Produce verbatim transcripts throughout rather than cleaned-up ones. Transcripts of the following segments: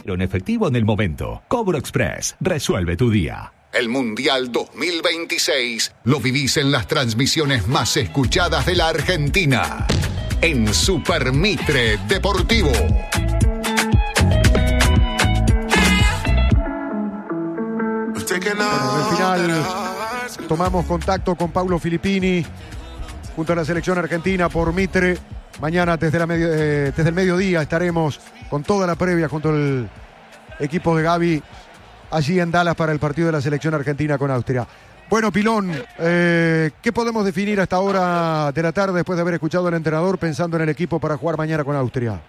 En efectivo en el momento. Cobro Express. Resuelve tu día. El Mundial dos mil veintiséis lo vivís en las transmisiones más escuchadas de la Argentina. En Super Mitre Deportivo. Bueno, en el final tomamos contacto con Paulo Filippini junto a la selección argentina por Mitre. Mañana desde, la medio, eh, desde el mediodía estaremos con toda la previa junto al equipo de Gaby allí en Dallas para el partido de la selección argentina con Austria. Bueno, Pilón, eh, ¿qué podemos definir a esta hora de la tarde después de haber escuchado al entrenador pensando en el equipo para jugar mañana con Austria?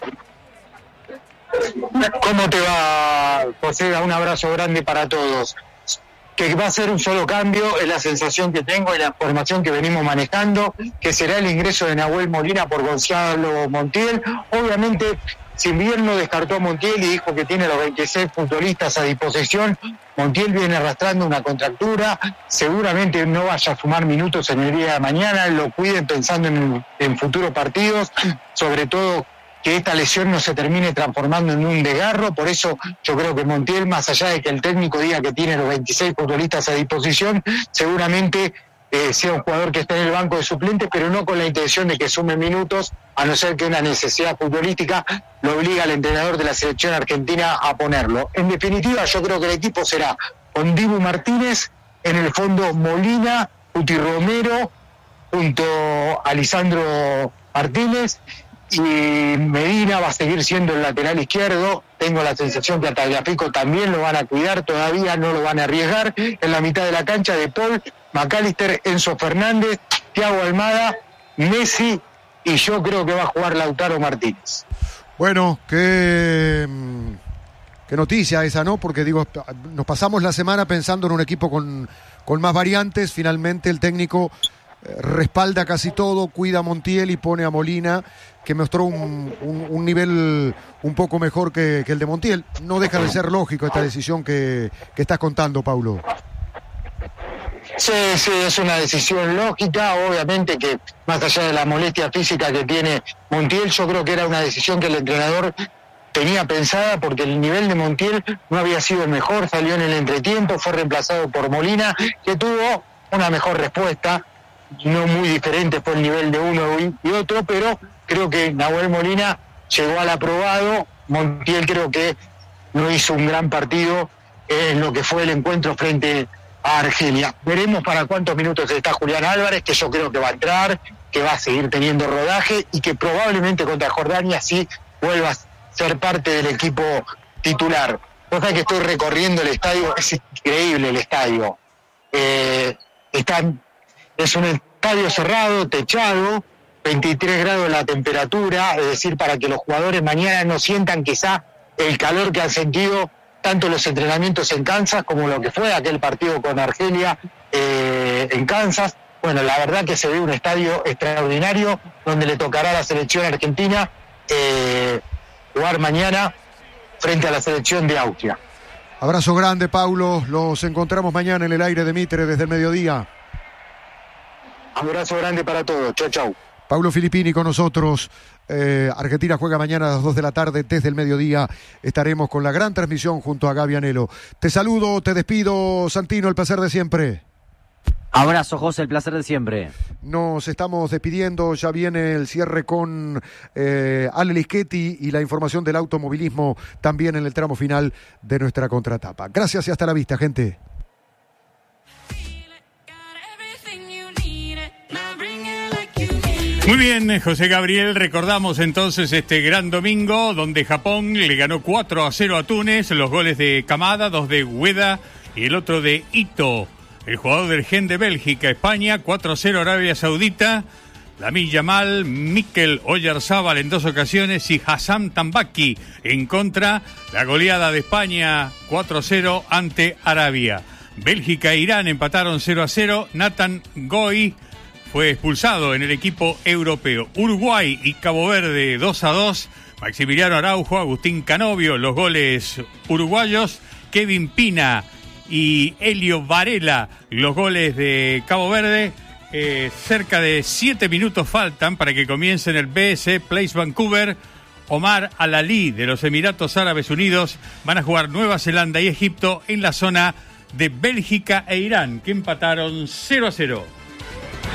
¿Cómo te va, José? Un abrazo grande para todos. Que va a ser un solo cambio, es la sensación que tengo y la formación que venimos manejando, que será el ingreso de Nahuel Molina por Gonzalo Montiel. Obviamente, si bien no descartó a Montiel y dijo que tiene los veintiséis futbolistas a disposición, Montiel viene arrastrando una contractura, seguramente no vaya a sumar minutos en el día de mañana, lo cuiden pensando en, en futuros partidos, sobre todo que esta lesión no se termine transformando en un desgarro. Por eso yo creo que Montiel, más allá de que el técnico diga que tiene los veintiséis futbolistas a disposición, seguramente eh, sea un jugador que esté en el banco de suplentes, pero no con la intención de que sume minutos, a no ser que una necesidad futbolística lo obliga al entrenador de la selección argentina a ponerlo. En definitiva, yo creo que el equipo será con Dibu Martínez, en el fondo Molina, Cuti Romero, junto a Lisandro Martínez, y Medina va a seguir siendo el lateral izquierdo. Tengo la sensación que a Tagliafico también lo van a cuidar, todavía no lo van a arriesgar. En la mitad de la cancha, De Paul, McAllister, Enzo Fernández, Thiago Almada, Messi, y yo creo que va a jugar Lautaro Martínez. Bueno, qué, qué noticia esa, ¿no? Porque digo, nos pasamos la semana pensando en un equipo con, con más variantes. Finalmente el técnico respalda casi todo, cuida a Montiel y pone a Molina, que mostró un, un, un nivel un poco mejor que, que el de Montiel. No deja de ser lógico esta decisión que, que estás contando, Paulo. Sí, sí, es una decisión lógica. Obviamente que más allá de la molestia física que tiene Montiel, yo creo que era una decisión que el entrenador tenía pensada, porque el nivel de Montiel no había sido el mejor, salió en el entretiempo, fue reemplazado por Molina, que tuvo una mejor respuesta. No muy diferente fue el nivel de uno y otro, pero creo que Nahuel Molina llegó al aprobado. Montiel creo que no hizo un gran partido en lo que fue el encuentro frente a Argelia. Veremos para cuántos minutos está Julián Álvarez, que yo creo que va a entrar, que va a seguir teniendo rodaje y que probablemente contra Jordania sí vuelva a ser parte del equipo titular. Vos sabés que estoy recorriendo el estadio, es increíble el estadio. Eh, están Es un estadio cerrado, techado, veintitrés grados la temperatura, es decir, para que los jugadores mañana no sientan quizá el calor que han sentido tanto los entrenamientos en Kansas como lo que fue aquel partido con Argelia eh, en Kansas. Bueno, la verdad que se ve un estadio extraordinario donde le tocará a la selección argentina eh, jugar mañana frente a la selección de Austria. Abrazo grande, Paulo. Los encontramos mañana en el aire de Mitre desde el mediodía. Abrazo grande para todos. Chau, chau. Paulo Filippini con nosotros. Eh, Argentina juega mañana a las dos de la tarde. Desde el mediodía estaremos con la gran transmisión junto a Gaby Anelo. Te saludo, te despido, Santino, el placer de siempre. Abrazo, José, el placer de siempre. Nos estamos despidiendo, ya viene el cierre con eh, Ale Lischetti y la información del automovilismo también en el tramo final de nuestra contratapa. Gracias y hasta la vista, gente. Muy bien, José Gabriel, recordamos entonces este gran domingo donde Japón le ganó cuatro a cero a Túnez, los goles de Kamada, dos de Ueda y el otro de Ito, el jugador del Gen de Bélgica. España, cuatro a cero Arabia Saudita, Lamine Yamal, Mikel Oyarzábal en dos ocasiones y Hassan Tambaki en contra, la goleada de España cuatro a cero ante Arabia. Bélgica e Irán empataron cero a cero, Nathan Goy fue expulsado en el equipo europeo. Uruguay y Cabo Verde dos a dos. Maximiliano Araujo, Agustín Canovio, los goles uruguayos. Kevin Pina y Helio Varela, los goles de Cabo Verde. Eh, cerca de siete minutos faltan para que comiencen el B S Place Vancouver. Omar Al Ali de los Emiratos Árabes Unidos. Van a jugar Nueva Zelanda y Egipto en la zona de Bélgica e Irán, que empataron cero a cero.